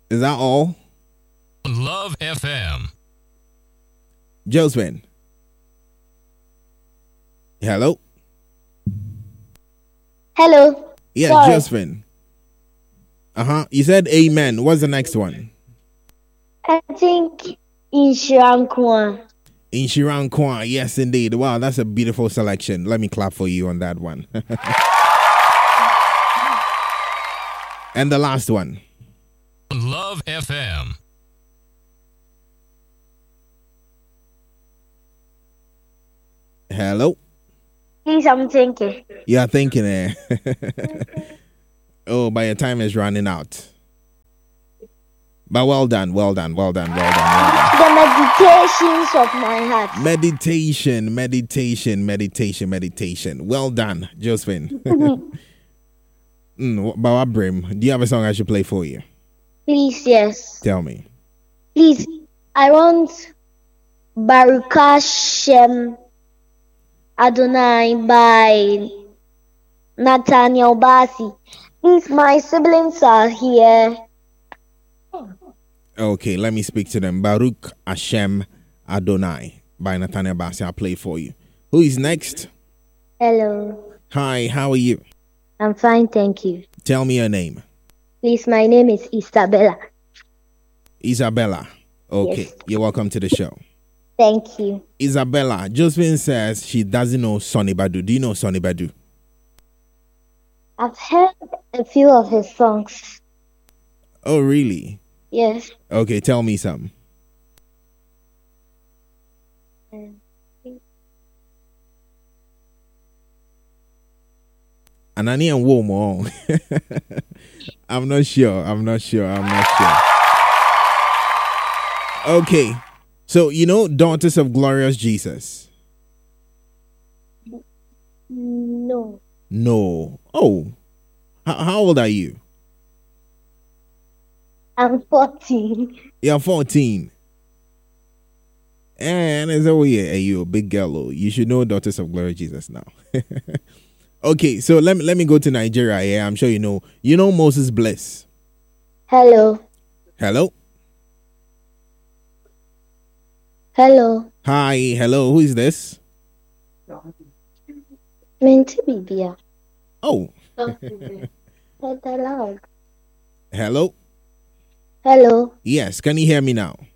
Is that all? Love FM. Josephine. Hello? Hello. Yeah, Sorry. Josephine. You said amen. What's the next one? I think Inshirankwan. Inshiran Kwan. Yes, indeed. Wow, that's a beautiful selection. Let me clap for you on that one. And the last one. Love FM. Hello? Please, I'm thinking. You are thinking, eh? Oh, but your time is running out. But well done. The meditations of my heart. Meditation. Well done, Josephine. Bawa Brim, do you have a song I should play for you? Please, yes. Tell me. Please, I want Baruch Hashem Adonai by Nathaniel Bassey. Please, my siblings are here. Okay, let me speak to them. Baruch Hashem Adonai by Nathaniel Bassey. I'll play for you. Who is next? Hello. Hi, how are you? I'm fine, thank you. Tell me your name. Please, my name is Isabella. Isabella. Okay, Yes. You're welcome to the show. Thank you. Isabella, Josephine says she doesn't know Sonny Badu. Do you know Sonny Badu? I've heard a few of his songs. Oh, really? Yes. Okay, tell me some. Anani and Womo. I'm not sure. Okay. So, you know Daughters of Glorious Jesus? No. No. Oh. How old are you? I'm 14. You're 14. And it's over here. Hey, you a big girl. Oh. You should know Daughters of Glorious Jesus now. Okay, so let me go to Nigeria. Yeah, I'm sure you know. You know Moses Bliss. Hello. Hello. Hello. Hi. Hello. Who is this? Minty Bibia. Oh. Hello. Hello. Hello. Yes. Can you hear me now?